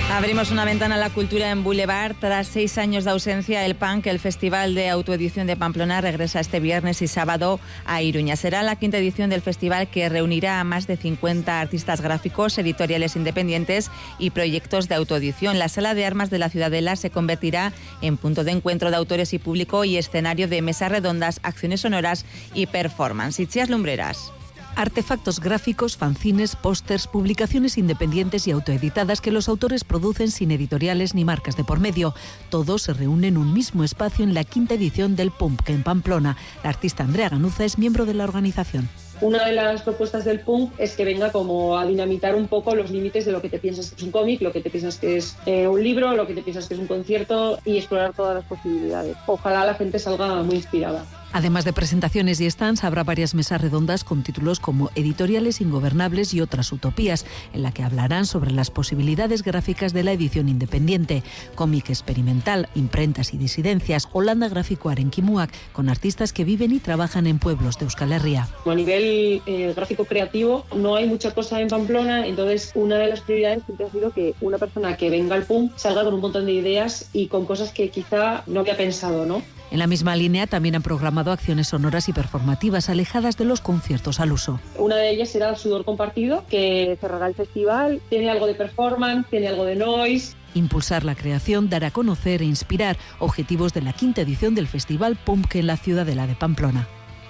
Abrimos una ventana a la cultura en Boulevard. Tras 6 años de ausencia, el PANC, el Festival de Autoedición de Pamplona, regresa este viernes y sábado a Iruña. Será la 5ª edición del festival, que reunirá a más de 50 artistas gráficos, editoriales independientes y proyectos de autoedición. La Sala de Armas de la Ciudadela se convertirá en punto de encuentro de autores y público y escenario de mesas redondas, acciones sonoras y performance. Itziar Lumbreras. Artefactos gráficos, fanzines, pósters, publicaciones independientes y autoeditadas que los autores producen sin editoriales ni marcas de por medio. Todos se reúnen en un mismo espacio en la 5ª edición del PUMP, en Pamplona. La artista Andrea Ganuza es miembro de la organización. Una de las propuestas del PUMP es que venga como a dinamitar un poco los límites de lo que te piensas que es un cómic, lo que te piensas que es un libro, lo que te piensas que es un concierto, y explorar todas las posibilidades. Ojalá la gente salga muy inspirada. Además de presentaciones y stands, habrá varias mesas redondas con títulos como Editoriales Ingobernables y otras utopías, en la que hablarán sobre las posibilidades gráficas de la edición independiente, cómic experimental, imprentas y disidencias, Holanda Gráfico Arenkimuak, con artistas que viven y trabajan en pueblos de Euskal Herria. A nivel gráfico creativo no hay mucha cosa en Pamplona, entonces una de las prioridades siempre ha sido que una persona que venga al PUMP salga con un montón de ideas y con cosas que quizá no había pensado, ¿no? En la misma línea también han programado acciones sonoras y performativas alejadas de los conciertos al uso. Una de ellas será el Sudor Compartido, que cerrará el festival. Tiene algo de performance, tiene algo de noise. Impulsar la creación, dar a conocer e inspirar, objetivos de la 5ª edición del Festival PUMP en la Ciudadela de Pamplona.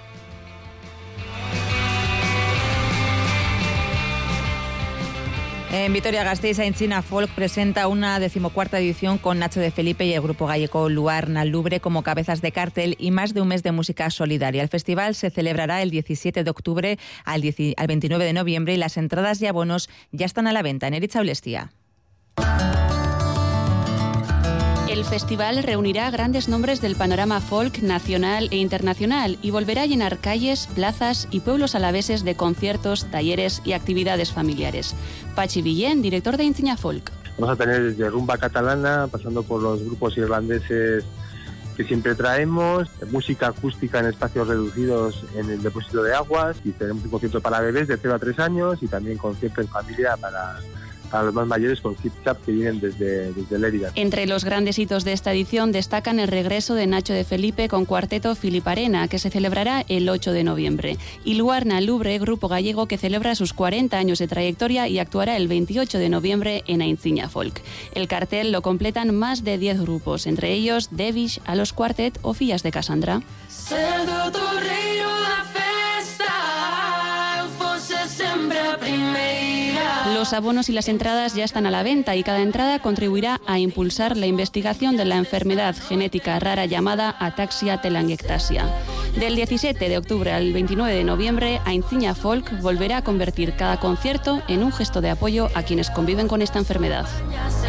En Vitoria-Gasteiz, Aintzina Folk presenta una 14ª edición con Nacho de Felipe y el grupo gallego Luarna Lubre como cabezas de cartel y más de un mes de música solidaria. El festival se celebrará el 17 de octubre al 29 de noviembre y las entradas y abonos ya están a la venta en Eritza Olestia. El festival reunirá a grandes nombres del panorama folk nacional e internacional y volverá a llenar calles, plazas y pueblos alaveses de conciertos, talleres y actividades familiares. Pachi Villén, director de Aintzina Folk. Vamos a tener desde rumba catalana, pasando por los grupos irlandeses que siempre traemos, música acústica en espacios reducidos en el depósito de aguas, y tenemos un concierto para bebés de 0 a 3 años y también concierto en familia para los más mayores con Zip Zap que vienen desde Lérida. Entre los grandes hitos de esta edición destacan el regreso de Nacho de Felipe con cuarteto Filiparena, que se celebrará el 8 de noviembre, y Luarna Lubre, grupo gallego que celebra sus 40 años de trayectoria y actuará el 28 de noviembre en Aintzina Folk. El cartel lo completan más de 10 grupos, entre ellos Devish, Alos Quartet o Fillas de Cassandra. Los abonos y las entradas ya están a la venta y cada entrada contribuirá a impulsar la investigación de la enfermedad genética rara llamada ataxia telangiectasia. Del 17 de octubre al 29 de noviembre, Aintzina Folk volverá a convertir cada concierto en un gesto de apoyo a quienes conviven con esta enfermedad.